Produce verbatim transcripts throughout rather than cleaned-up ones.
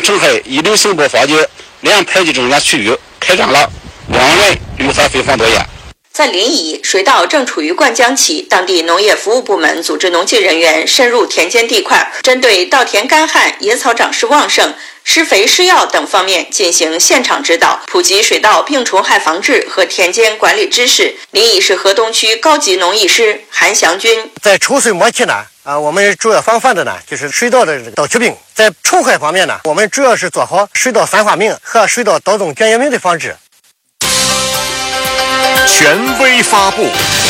澄海一流生活发掘两排级中央区域开展了两类绿色飞防作业。 在临沂，水稻正处于灌浆期，当地农业服务部门组织农技人员深入田间地块，针对稻田干旱、野草长势旺盛、施肥施药等方面进行现场指导，普及水稻病虫害防治和田间管理知识。临沂市河东区高级农艺师韩祥军在抽水末期呢，啊，我们主要防范的呢就是水稻的稻曲病。在虫害方面呢，我们主要是做好水稻三化名和水稻稻种卷叶名的防治。 权威发布。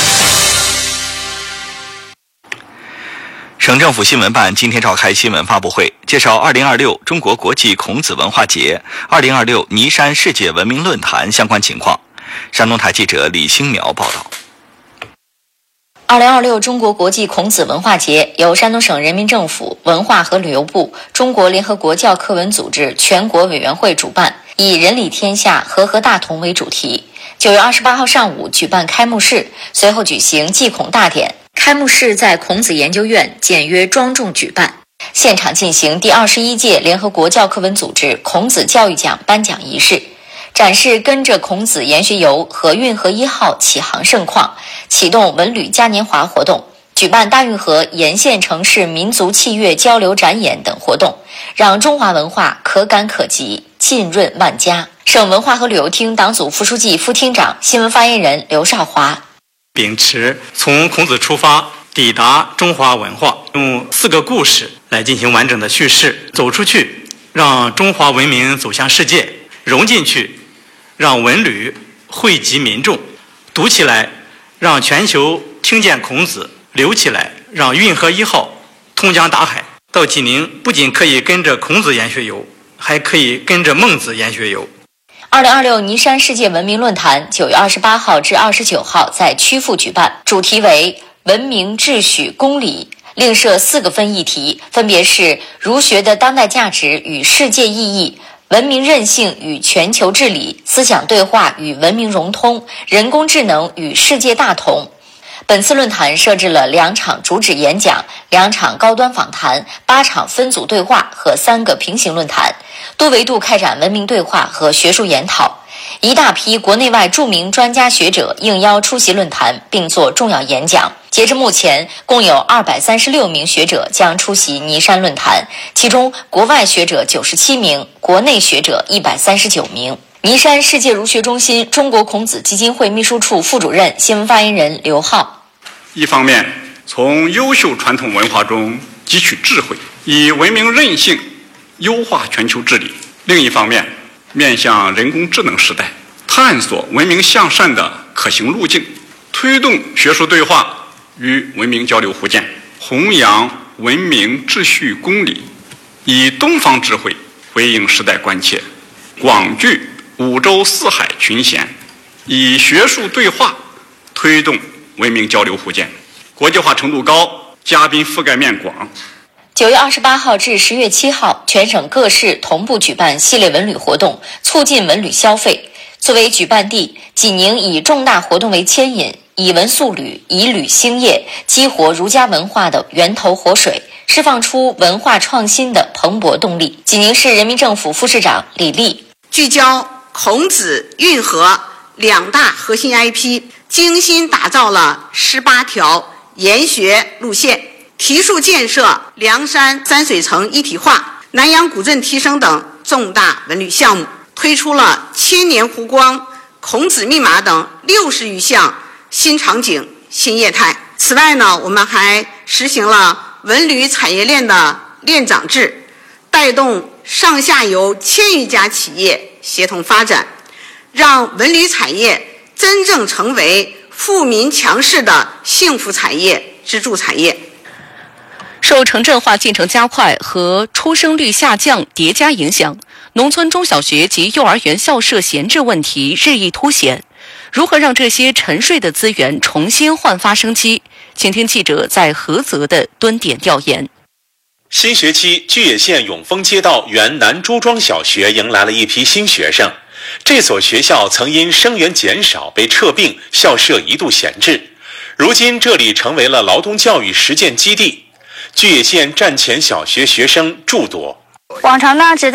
省政府新闻办今天召开新闻发布会，介绍二零二六中国国际孔子文化节、二零二六尼山世界文明论坛相关情况。山东台记者李兴苗报道。 二零二六中国国际孔子文化节由山东省人民政府文化和旅游部、中国联合国教科文组织全国委员会主办，以人理天下，和合大同为主题。九月二十八号上午举办开幕式，随后举行祭孔大典。开幕式在孔子研究院简约庄重举办，现场进行第二十一届联合国教科文组织孔子教育奖颁奖仪式，展示跟着孔子研学游和运河一号启航盛况，启动文旅嘉年华活动，举办大运河沿线城市民族器乐交流展演等活动，让中华文化可感可及，浸润万家。省文化和旅游厅党组副书记、副厅长、新闻发言人刘少华。 秉持从孔子出发，抵达中华文化，用四个故事来进行完整的叙事，走出去，让中华文明走向世界，融进去，让文旅惠及民众，读起来，让全球听见孔子，流起来，让运河一号通江达海。到济宁不仅可以跟着孔子研学游，还可以跟着孟子研学游。 二零二六尼山世界文明论坛九月二十八号至二十九号在曲阜举办，主题为文明秩序公理，另设四个分议题，分别是儒学的当代价值与世界意义、文明韧性与全球治理、思想对话与文明融通、人工智能与世界大同。本次论坛设置了两场主旨演讲、两场高端访谈、八场分组对话和三个平行论坛，多维度开展文明对话和学术研讨。一大批国内外著名专家学者应邀出席论坛并做重要演讲。截至目前，共有二百三十六名学者将出席尼山论坛，其中国外学者九十七名，国内学者一百三十九名。尼山世界儒学中心中国孔子基金会秘书处副主任、新闻发言人刘浩。 一方面，从优秀传统文化中汲取智慧，以文明韧性优化全球治理；另一方面，面向人工智能时代，探索文明向善的可行路径，推动学术对话与文明交流互鉴，弘扬文明秩序公理，以东方智慧回应时代关切，广聚五洲四海群贤，以学术对话推动文明交流互鉴，国际化程度高，嘉宾覆盖面广。 九月二十八号至十月七号，全省各市同步举办系列文旅活动，促进文旅消费。作为举办地，济宁以重大活动为牵引，以文塑旅，以旅兴业，激活儒家文化的源头活水，释放出文化创新的蓬勃动力。济宁市人民政府副市长李丽聚焦孔子、运河两大核心 I P， 精心打造了十八条研学路线，提速建设梁山三水城一体化、南阳古镇提升等重大文旅项目，推出了千年湖光、孔子密码等六十余项新场景、新业态。此外呢，我们还实行了文旅产业链的链长制，带动上下游千余家企业协同发展，让文旅产业真正成为富民强势的幸福产业、支柱产业。 受城镇化进程加快和出生率下降叠加影响，农村中小学及幼儿园校舍闲置问题日益凸显。如何让这些沉睡的资源重新焕发生机？请听记者在菏泽的蹲点调研。 新学期，巨野县永丰街道原南朱庄小学迎来了一批新学生。这所学校曾因生源减少被撤并，校舍一度闲置，如今这里成为了劳动教育实践基地。巨野县站前小学学生诸多。 往常呢只